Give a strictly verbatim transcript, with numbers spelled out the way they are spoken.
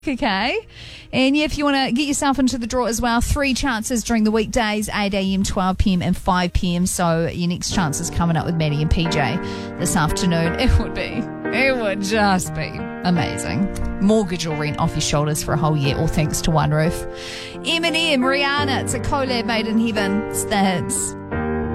Okay. And yeah, if you want to get yourself into the draw as well, three chances during the weekdays, eight a.m, twelve p.m, and five p.m. So your next chance is coming up with Maddie and P J this afternoon. It would be, it would just be amazing. Mortgage or rent off your shoulders for a whole year, all thanks to One Roof. Eminem, Rihanna, it's a collab made in heaven. It's the hits.